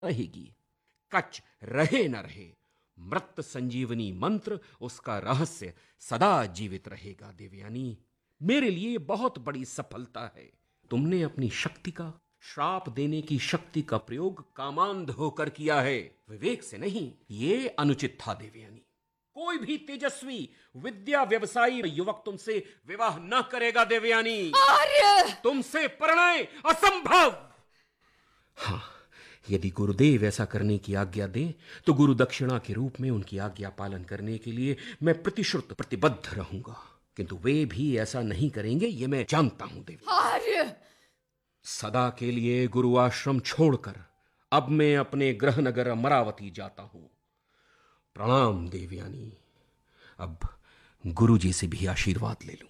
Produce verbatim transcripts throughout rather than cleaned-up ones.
रहेगी। कच रहे न रहे, मृत संजीवनी मंत्र, उसका रहस्य सदा जीवित रहेगा। देवयानी, मेरे लिए बहुत बड़ी सफलता है। तुमने अपनी शक्ति का, श्राप देने की शक्ति का प्रयोग कामांध होकर किया है, विवेक से नहीं। ये अनुचित था देवयानी। कोई भी तेजस्वी विद्या व्यवसायी युवक तुमसे विवाह न करेगा देवयानी। आर्य! तुमसे परिणय असंभव। हाँ, यदि गुरुदेव ऐसा करने की आज्ञा दें तो गुरु दक्षिणा के रूप में उनकी आज्ञा पालन करने के लिए मैं प्रतिश्रुत प्रतिबद्ध रहूंगा, किंतु वे भी ऐसा नहीं करेंगे, ये मैं जानता हूं देवी। आर्य! सदा के लिए गुरु आश्रम छोड़कर अब मैं अपने गृह नगर अमरावती जाता हूं। प्रणाम देवयानी। अब गुरु जी से भी आशीर्वाद ले लूं।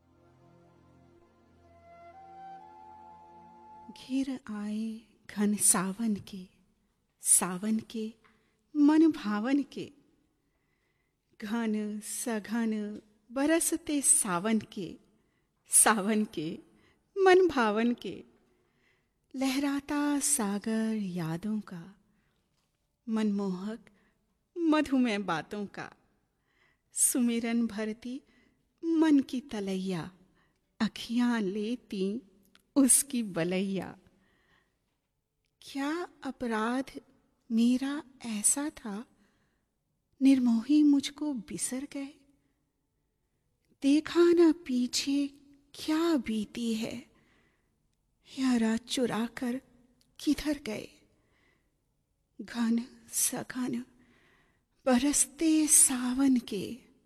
घिर आए घन सावन के, सावन के मन भावन के, घन सघन बरसते सावन के, सावन के मन भावन के, लहराता सागर यादों का, मनमोहक मधुमय बातों का, सुमिरन भरती मन की तलैया, अखियां लेती उसकी बलैया। क्या अपराध मेरा ऐसा था, निर्मोही मुझको बिसर गए? देखा न पीछे क्या बीती है, यह रात चुरा कर किधर गए? घन सघन बरसते सावन के,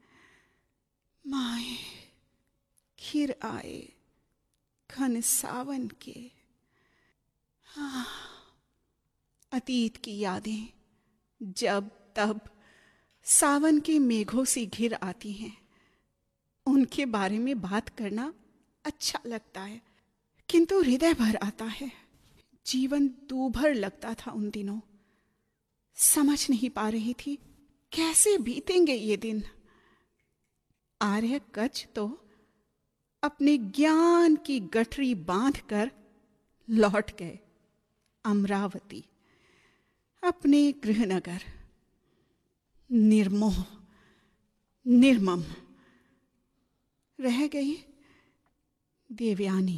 माए घिर आए घन सावन के। हाँ, अतीत की यादें जब तब सावन के मेघों से घिर आती हैं। उनके बारे में बात करना अच्छा लगता है, किंतु हृदय भर आता है। जीवन दूभर लगता था उन दिनों। समझ नहीं पा रही थी कैसे बीतेंगे ये दिन। आर्य कच तो अपने ज्ञान की गठरी बांधकर लौट गए अमरावती, अपने गृहनगर। निर्मोह निर्मम रह गई देवयानी,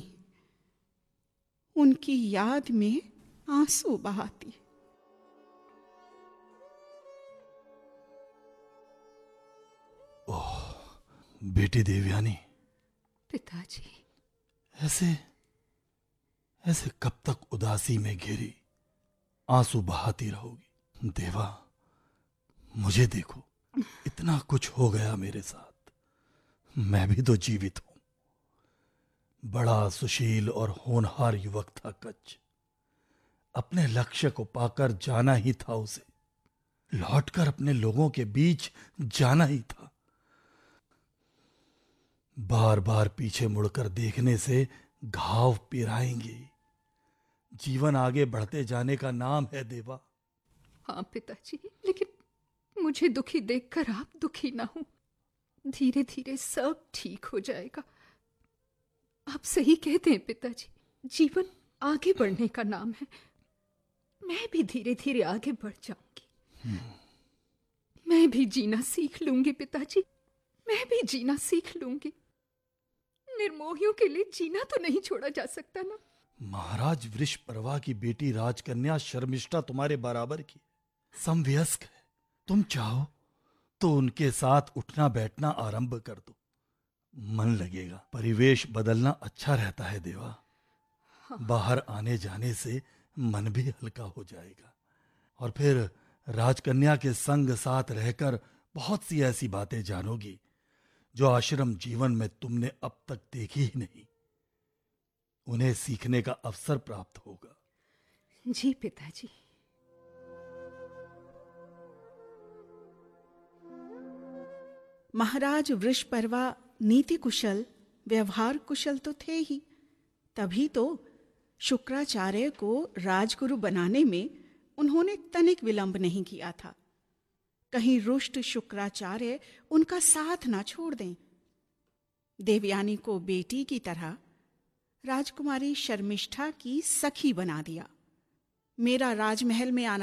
उनकी याद में आंसू बहाती। ओह बेटी देवयानी, पिताजी, ऐसे ऐसे कब तक उदासी में घिरी आंसू बहाती रहोगी? देवा, मुझे देखो, इतना कुछ हो गया मेरे साथ, मैं भी तो जीवित हूं। बड़ा सुशील और होनहार युवक था कच्छ। अपने लक्ष्य को पाकर जाना ही था उसे, लौटकर अपने लोगों के बीच जाना ही था। बार बार पीछे मुड़कर देखने से घाव पिराएंगे। जीवन आगे बढ़ते जाने का नाम है देवा। हाँ पिताजी, लेकिन मुझे दुखी देखकर आप दुखी ना हो। धीरे धीरे सब ठीक हो जाएगा। आप सही कहते हैं पिताजी, जीवन आगे बढ़ने का नाम है। मैं भी धीरे धीरे आगे बढ़ जाऊंगी। मैं भी जीना सीख लूंगी पिताजी, मैं भी जीना सीख लूंगी। निर्मोहियों के लिए जीना तो नहीं छोड़ा जा सकता ना। महाराज वृषपर्वा की बेटी राजकन्या शर्मिष्ठा तुम्हारे बराबर की, समवयस्क है। तुम चाहो तो उनके साथ उठना बैठना आरंभ कर दो, मन लगेगा। परिवेश बदलना अच्छा रहता है देवा। हाँ। बाहर आने जाने से मन भी हल्का हो जाएगा, और फिर राजकन्या के संग साथ रहकर बहुत सी ऐसी बातें जानोगी जो आश्रम जीवन में तुमने अब तक देखी ही नहीं। उन्हें सीखने का अवसर प्राप्त होगा। जी पिताजी। महाराज वृषपर्वा नीति कुशल, व्यवहार कुशल तो थे ही, तभी तो शुक्राचार्य को राजगुरु बनाने में उन्होंने तनिक विलंब नहीं किया था। कहीं रुष्ट शुक्राचार्य उनका साथ ना छोड़ दें। देवयानी को बेटी की तरह राजकुमारी शर्मिष्ठा की सखी बना दिया। मेरा राजमहल में आना